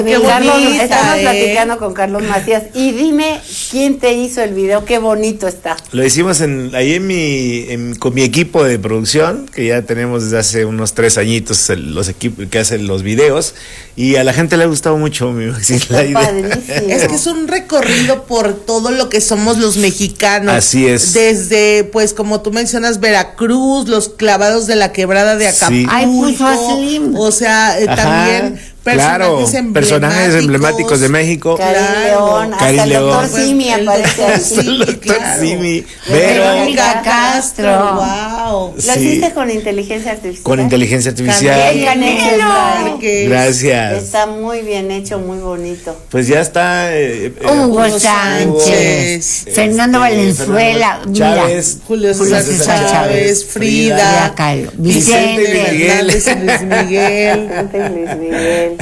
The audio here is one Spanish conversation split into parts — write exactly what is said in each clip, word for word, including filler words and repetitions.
Qué Carlos, bonita, estamos ¿eh? platicando con Carlos Macías y dime quién te hizo el video, qué bonito está. Lo hicimos en, ahí en mi, en, con mi equipo de producción, que ya tenemos desde hace unos tres añitos el, los equipos que hacen los videos, y a la gente le ha gustado mucho mi la idea. Padrísimo. Es que es un recorrido por todo lo que somos los mexicanos. Así es. Desde, pues, como tú mencionas, Veracruz, los clavados de la quebrada de Acapulco. Sí. Ay, puso a Slim. O sea, eh, Ajá, también claro, personajes emblemáticos. personajes emblemáticos de México. Karin Claro. León, hasta Karin el doctor León. Simi El aparece doctor aquí. Simi. El doctor claro. Simi, Verónica Vero, Castro. Wow. Lo Sí. hiciste con inteligencia artificial. con inteligencia Bien artificial. hecho está. Gracias. Está muy bien hecho, muy bonito. Pues ya está. Eh, eh, Hugo Hugo Sánchez, Sánchez, Fernando este, Valenzuela, Fernando Chávez, Julio Julio César César Chávez, Chávez, Frida, Frida Kahlo, Vicente Vicente, y Miguel. Hernández y Luis Miguel. Vicente y Luis Miguel.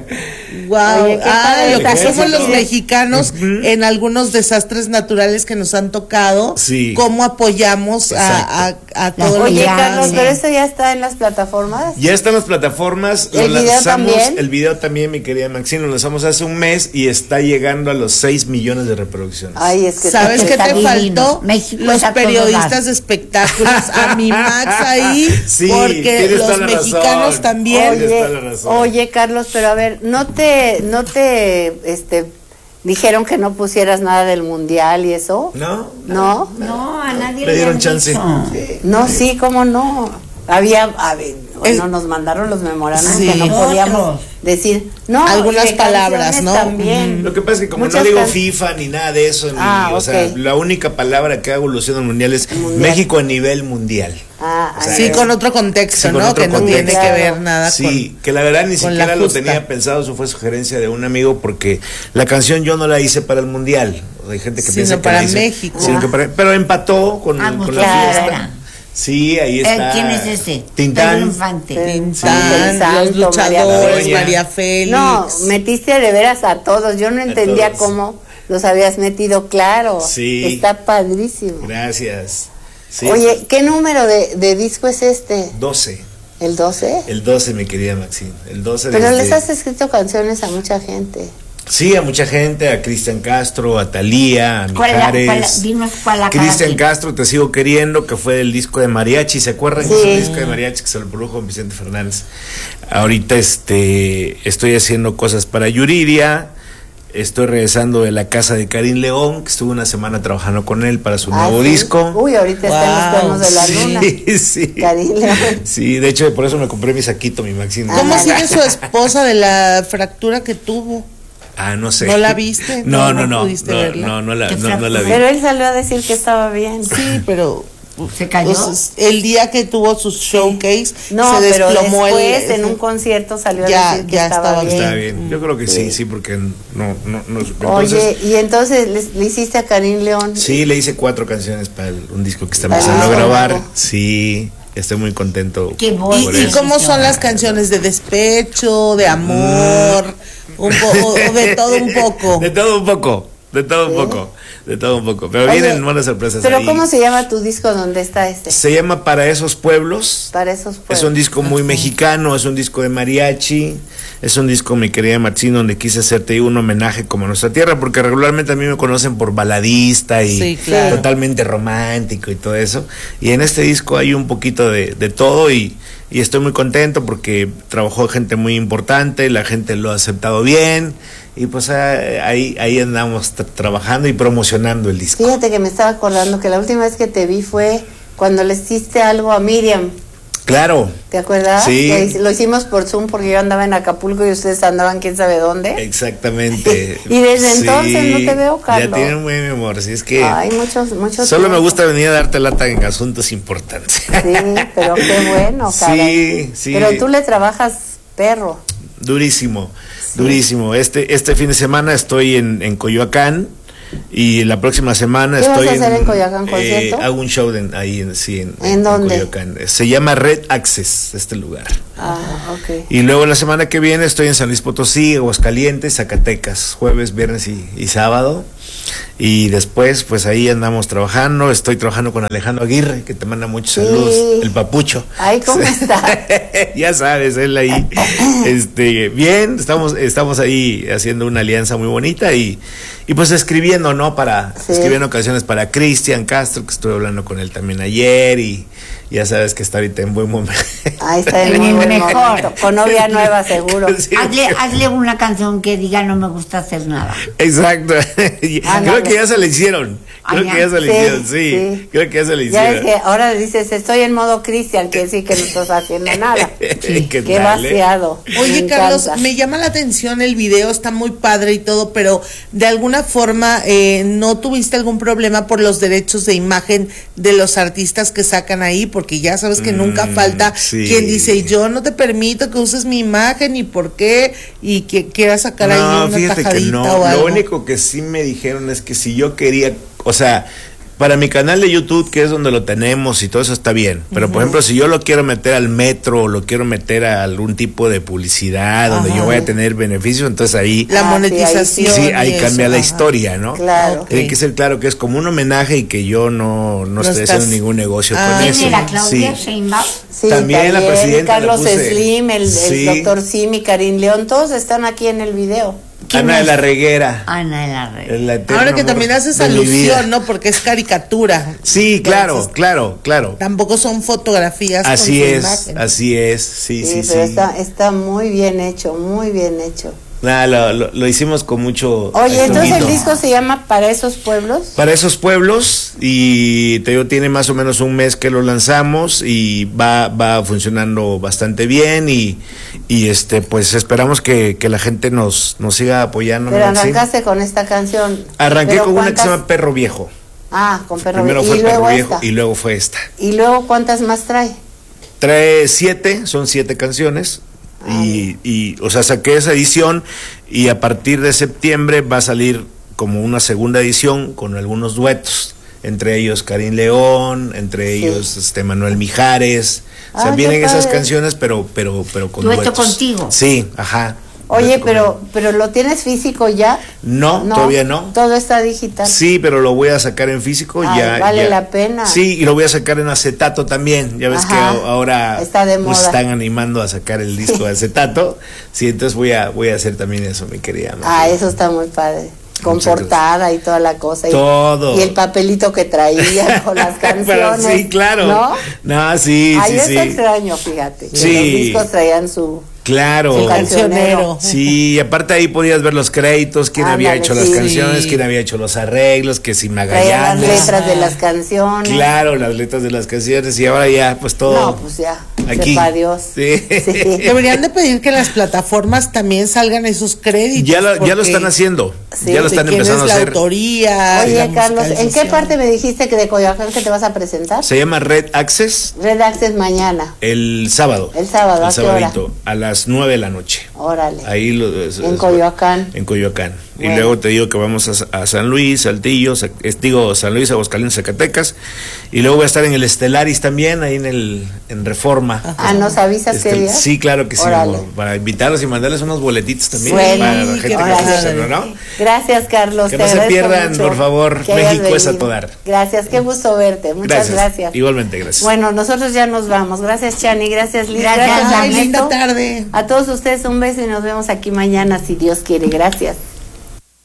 Wow, Oye, qué ah, padre lo que está somos eso. los mexicanos en algunos desastres naturales que nos han tocado, Sí. cómo apoyamos a, a, a todo lo Oye, que Ya, Carlos, sí. pero esto ya está en las plataformas. Ya están las plataformas. ¿El lo video lanzamos, también? El video también, mi querida Maxine, lo lanzamos hace un mes y está llegando a los seis millones de reproducciones. Ay, es que ¿Sabes qué está te divino. faltó? México Los está a todo periodistas dar. de espectáculos, a mi Max ahí, Sí, porque tienes los toda la mexicanos razón. también. Oye, está la Oye, razón. oye, Carlos, pero a ver, no te, no te, este, dijeron que no pusieras nada del mundial y eso. ¿No? ¿No? No, a nadie Le dieron han chance. dicho. No, sí, cómo no. Había, a ver, Es- bueno, nos mandaron los memorandos Sí. que no podíamos Otros. decir. No, Algunas y de palabras, canciones ¿no? También. Lo que pasa es que como Muchas no digo can- FIFA ni nada de eso, ni- Ah, o sea, ok. la única palabra que ha evolucionado en el mundial es Mundial. México a nivel mundial. Ah, O sea, Sí, es- con otro contexto, Sí, con ¿no? otro que no contexto. tiene que ver nada Sí, que la verdad ni con siquiera la lo justa. tenía pensado, eso fue sugerencia de un amigo porque la canción yo no la hice para el mundial. O sea, hay gente que Sino piensa que para la hice- México. sino que para- pero empató con, Ah, con pues la claro. fiesta. Sí, ahí Eh, está. ¿Quién es ese? Pedro Tintán. Infante. Pedro con Tintán, Tintán, los Santo, luchadores, María María Félix. No, metiste de veras a todos. Yo no entendía todos. cómo los habías metido, claro. Sí. Está padrísimo. Gracias. Sí. Oye, ¿qué número de, de disco es este? doce. ¿El doce? El doce, mi querida Maxine. El doce Pero desde- les has escrito canciones a mucha gente. Sí, a mucha gente, a Cristian Castro, a Talía, a ¿Cuál la- cuál la- Mijares. dinos cuál la Cristian cada quien? Castro, Te Sigo Queriendo, que fue el disco de mariachi, ¿se acuerdan? Sí. Que es el disco de mariachi que se lo produjo con Vicente Fernández. Ahorita este estoy haciendo cosas para Yuridia, estoy regresando de la casa de Karin León, que estuve una semana trabajando con él para su Ah, nuevo sí. disco. Uy, ahorita está en los Wow, cuernos de la sí, luna. sí. Karin León. Sí, de hecho por eso me compré mi saquito, mi Maxine. ¿Cómo Ah, sigue su esposa de la fractura que tuvo? Ah, no sé. ¿No la viste? No, No, no, no no. pudiste No, verla. no, no la, ¿Qué no, no la vi. Pero él salió a decir que estaba bien. Sí, pero ¿Se cayó? pues, el día que tuvo su showcase No, se pero desplomó después el, en un concierto salió Ya, a decir que ya estaba, estaba bien. Está bien. Yo creo que sí, sí, porque no, no, no. Entonces, Oye, y entonces le, le hiciste a Karin León. sí, le hice cuatro canciones para el- un disco que está Para empezando a el grabar. nuevo. Sí, estoy muy contento. Qué voz. ¿Y, por y eso. cómo son las canciones de despecho, de amor, un poco de todo un poco? De todo un poco, de todo un Sí. poco, de todo un poco. Pero Oye, vienen buenas sorpresas Pero ahí. ¿cómo se llama tu disco donde está este? Se llama Para Esos Pueblos. Para esos pueblos. Es un disco muy mexicano, es un disco de mariachi, es un disco, mi querida Martín, donde quise hacerte un homenaje como a nuestra tierra, porque regularmente a mí me conocen por baladista y Sí, claro. totalmente romántico y todo eso. Y en este disco hay un poquito de, de todo y, y estoy muy contento porque trabajó gente muy importante, la gente lo ha aceptado bien y pues ah, ahí, ahí andamos tra- trabajando y promocionando el disco. Fíjate que me estaba acordando que la última vez que te vi fue cuando le hiciste algo a Miriam. Claro. ¿Te acuerdas? Sí. Que lo hicimos por Zoom porque yo andaba en Acapulco y ustedes andaban quién sabe dónde. Exactamente. Y desde entonces no te veo, Carlos. Ya tienen buen amor, si es que Ay, muchos, muchos. solo me tiempo. gusta venir a darte lata en asuntos importantes. Sí, pero qué bueno, caray. Sí, sí. Pero tú le trabajas perro. Durísimo, durísimo. Este este fin de semana estoy en, en Coyoacán y la próxima semana ¿Qué vas estoy a hacer en Coyoacán, concierto? hago un show de- ahí en, sí, en, ¿En dónde? Coyoacán. Se llama Red Access este lugar. Ah, ok. Y luego la semana que viene estoy en San Luis Potosí, Aguascalientes, Zacatecas, jueves, viernes y, y sábado. Y después, pues ahí andamos trabajando. Estoy trabajando con Alejandro Aguirre, que te manda muchos Sí. saludos, el papucho. Ay, ¿cómo está? Ya sabes, él ahí. Este, bien, estamos, estamos ahí haciendo una alianza muy bonita y, y pues escribiendo, ¿no? Para, Sí. escribiendo canciones para Cristian Castro, que estuve hablando con él también ayer, y ya sabes que está ahorita en buen momento. Ahí está el El muy mejor. mejor. Con novia nueva, seguro. Sí. Hazle, hazle una canción que diga no me gusta hacer nada. Exacto. Creo que ya se le hicieron. Creo Ah, que ya. ya se le Sí, hicieron, sí. sí. Creo que ya se le Ya ves hicieron. que ahora dices, estoy en modo Cristian, quiere decir que no estás haciendo nada. ¿Qué Qué tal, eh? vaciado. Oye, Me Carlos, encanta. me llama la atención el video, está muy padre y todo, pero de alguna forma eh, no tuviste algún problema por los derechos de imagen de los artistas que sacan ahí, porque ya sabes que nunca Mm, falta sí. quien dice, yo no te permito que uses mi imagen y por qué, y que quiera sacar ahí No, una fíjate que tajadita no. o algo. Lo único que sí me dijeron es que si yo quería, o sea, para mi canal de YouTube, que es donde lo tenemos y todo eso está bien. Pero, por ejemplo, si yo lo quiero meter al metro o lo quiero meter a algún tipo de publicidad donde Ajá. yo voy a tener beneficios, entonces ahí, La Ah, sí, monetización. sí, y ahí eso, cambia la ajá. historia, ¿no? Claro. Ok. Tiene que ser claro que es como un homenaje y que yo no, no, No estoy estás- haciendo ningún negocio Ah. con ¿Quién eso. era? ¿Claudia Sí. Sheinbaum? Sí, También la presidenta la Carlos puse. Slim, el, el Sí. doctor Simi, Karim León, todos están aquí en el video. ¿Quién Ana de es? la Reguera. Ana de la Red. el eterno Ahora que amor también haces de mi vida. alusión, ¿no? Porque es caricatura. Sí, claro, Entonces, claro, claro. Tampoco son fotografías Así con su es, imagen. así es, sí, sí, sí. pero Está, está muy bien hecho, muy bien hecho. Nada, lo, lo, lo hicimos con mucho Oye, entonces el estupito. disco se llama Para esos pueblos. Para esos pueblos, y te digo, tiene más o menos un mes que lo lanzamos y va, va funcionando bastante bien y, y este pues esperamos que, que la gente nos, nos siga apoyando. Pero ¿no? Sí. arrancaste con esta canción. Arranqué Pero con una que se ¿cuántas? llama Perro Viejo. Ah, con Perro Primero Viejo. fue Y Perro luego Viejo esta. y luego fue esta. Y luego, ¿cuántas más trae? Trae siete, son siete canciones. Y, y, o sea, saqué esa edición y a partir de septiembre va a salir como una segunda edición con algunos duetos, entre ellos Karim León, entre Sí. ellos este Manuel Mijares. O sea, Ah, qué vienen esas padre. canciones, pero pero pero con Dueto duetos. contigo. Sí, ajá. Oye, Dueto pero, conmigo. pero ¿lo tienes físico ya? No, todavía no. Todo está digital. Sí, pero lo voy a sacar en físico. Ay, ya vale ya. la pena. Sí, y lo voy a sacar en acetato también. Ya ves Ajá. que a- ahora Está de pues, moda. están animando a sacar el disco de acetato. Sí, entonces voy a voy a hacer también eso, mi querida. Ah, María. eso está muy padre. Con Muchas portada y toda la cosa. Y, Todo. Y el papelito que traía con las Pero canciones. sí, claro. ¿No? No, sí, Ahí sí, es sí. extraño, fíjate. que Sí. Los discos traían su, Claro. su cancionero. Sí, y aparte ahí podías ver los créditos, quién había Ándale, hecho las sí. canciones, quién había hecho los arreglos, que si Traían las Magallanes. letras de las canciones. Claro, las letras de las canciones y ahora ya pues todo. No, pues ya. Aquí. Sepa Dios. Sí. Deberían de pedir que en las plataformas también salgan esos créditos. Ya lo, ya lo porque están haciendo. Sí, ya lo de están quién empezando a es la hacer. autoría. Oye, la Carlos, ¿en qué musicalización. parte me dijiste que de Coyoacán que te vas a presentar? Se llama Red Access Red Access mañana. el sábado. El sábado, ¿a El qué hora? sabadito, a las nueve de la noche. Órale. Ahí lo, es- En es- Coyoacán. En Coyoacán. Y Bueno. luego te digo que vamos a, a San Luis, Saltillo, Zac- es- digo San Luis, Aguascalientes, Zacatecas. Y luego voy a estar en el Estelaris también, ahí en el en Reforma. Ah, ¿nos avisas Este, qué día? sí, claro que sí. Órale. amor, para invitarlos y mandarles unos boletitos también Bueno, para la gente qué que padre. quiera hacerlo, ¿no? Gracias, Carlos. Que te no se agradezco pierdan, mucho por favor, que hayas México es a venido. todo dar. Gracias, qué gusto verte. Muchas gracias. Igualmente, gracias. Bueno, nosotros ya nos vamos. Gracias, Chani. Gracias, Liz. Gracias, Gracias, Ay, Ernesto. linda tarde. A todos ustedes un beso y nos vemos aquí mañana, si Dios quiere. Gracias.